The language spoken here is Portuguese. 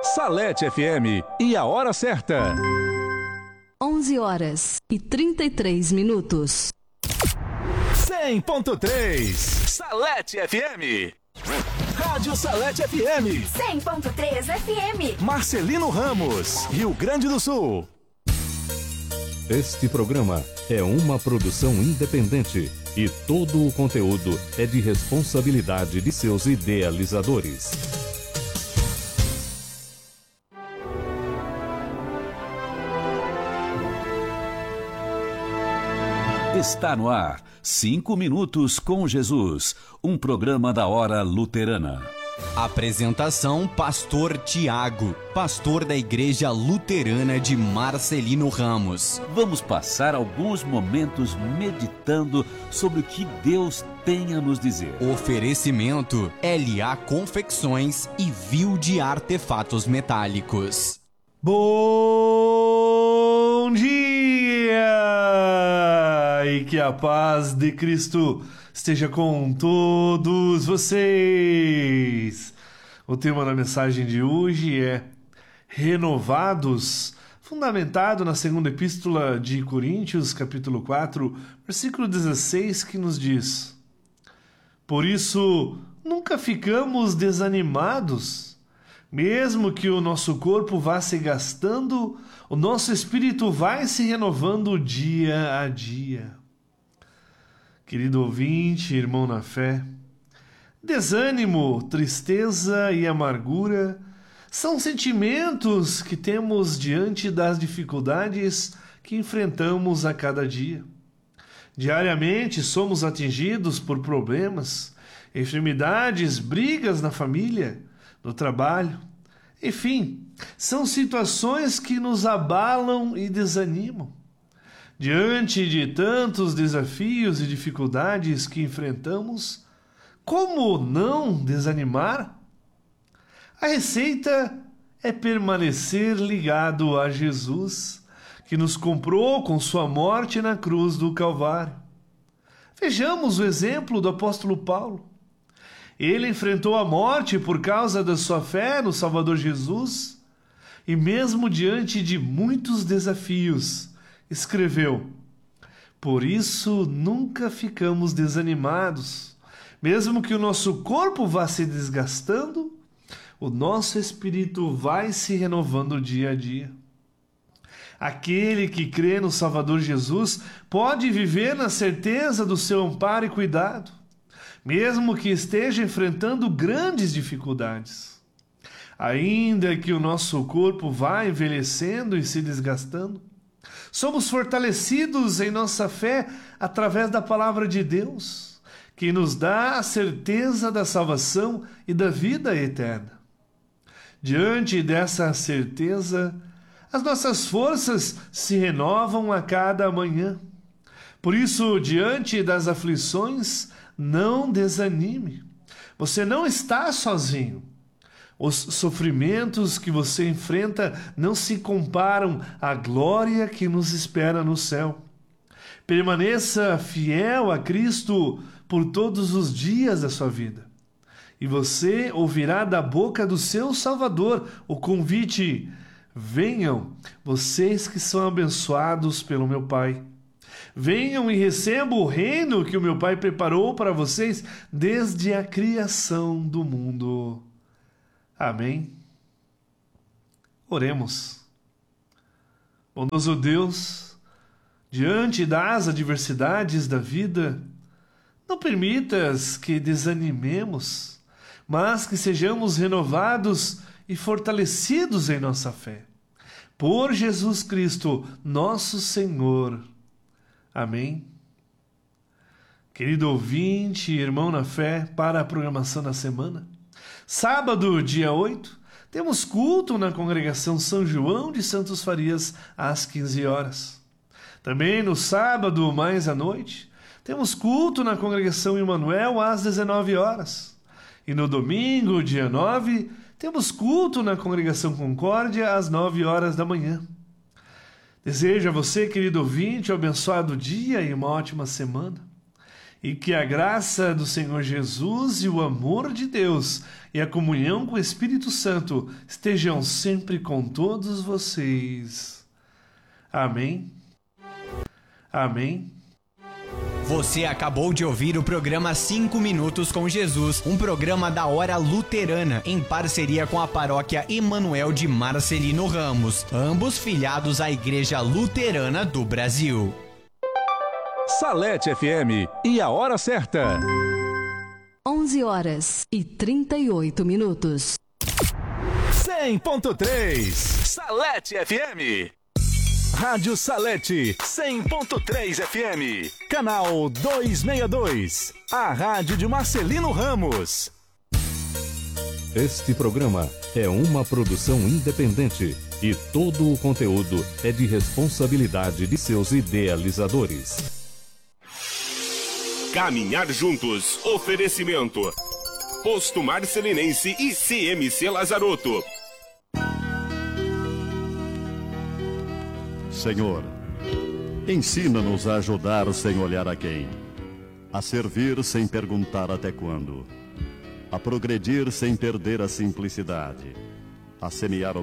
Salete FM e a hora certa. 11h33. 100.3 Salete FM. Rádio Salete FM. 100.3 FM. Marcelino Ramos, Rio Grande do Sul. Este programa é uma produção independente e todo o conteúdo é de responsabilidade de seus idealizadores. Está no ar, 5 minutos com Jesus, um programa da Hora Luterana. Apresentação: Pastor Tiago, pastor da Igreja Luterana de Marcelino Ramos. Vamos passar alguns momentos meditando sobre o que Deus tem a nos dizer. Oferecimento: LA Confecções e Vil de Artefatos Metálicos. Bom dia! E que a paz de Cristo esteja com todos vocês. O tema da mensagem de hoje é Renovados, fundamentado na segunda epístola de Coríntios, capítulo 4, versículo 16, que nos diz: Por isso, nunca ficamos desanimados. Mesmo que o nosso corpo vá se gastando, o nosso espírito vai se renovando dia a dia. Querido ouvinte, irmão na fé, desânimo, tristeza e amargura são sentimentos que temos diante das dificuldades que enfrentamos a cada dia. Diariamente somos atingidos por problemas, enfermidades, brigas na família, no trabalho. Enfim, são situações que nos abalam e desanimam. Diante de tantos desafios e dificuldades que enfrentamos, como não desanimar? A receita é permanecer ligado a Jesus, que nos comprou com sua morte na cruz do Calvário. Vejamos o exemplo do apóstolo Paulo. Ele enfrentou a morte por causa da sua fé no Salvador Jesus e mesmo diante de muitos desafios, escreveu: Por isso nunca ficamos desanimados. Mesmo que o nosso corpo vá se desgastando, o nosso espírito vai se renovando dia a dia. Aquele que crê no Salvador Jesus pode viver na certeza do seu amparo e cuidado, mesmo que esteja enfrentando grandes dificuldades. Ainda que o nosso corpo vá envelhecendo e se desgastando, somos fortalecidos em nossa fé através da palavra de Deus, que nos dá a certeza da salvação e da vida eterna. Diante dessa certeza, as nossas forças se renovam a cada manhã. Por isso, diante das aflições, não desanime. Você não está sozinho. Os sofrimentos que você enfrenta não se comparam à glória que nos espera no céu. Permaneça fiel a Cristo por todos os dias da sua vida. E você ouvirá da boca do seu Salvador o convite: venham, vocês que são abençoados pelo meu Pai. Venham e recebam o reino que o meu Pai preparou para vocês desde a criação do mundo. Amém. Oremos. Bondoso Deus, diante das adversidades da vida, não permitas que desanimemos, mas que sejamos renovados e fortalecidos em nossa fé. Por Jesus Cristo, nosso Senhor. Amém. Querido ouvinte, irmão na fé, para a programação da semana. Sábado, dia 8, temos culto na congregação São João de Santos Farias, às 15 horas. Também no sábado, mais à noite, temos culto na congregação Emmanuel, às 19 horas. E no domingo, dia 9, temos culto na congregação Concórdia, às 9 horas da manhã. Desejo a você, querido ouvinte, um abençoado dia e uma ótima semana. e que a graça do Senhor Jesus e o amor de Deus e a comunhão com o Espírito Santo estejam sempre com todos vocês. Amém. Amém. Você acabou de ouvir o programa 5 Minutos com Jesus, um programa da Hora Luterana, em parceria com a paróquia Emanuel de Marcelino Ramos, ambos filiados à Igreja Luterana do Brasil. Salete FM e a hora certa. 11h38. 100.3 Salete FM. Rádio Salete 100.3 FM. Canal 262. A rádio de Marcelino Ramos. Este programa é uma produção independente e todo o conteúdo é de responsabilidade de seus idealizadores. Caminhar juntos. Oferecimento. Posto Marcelinense e CMC Lazarotto. Senhor, ensina-nos a ajudar sem olhar a quem, a servir sem perguntar até quando, a progredir sem perder a simplicidade, a semear o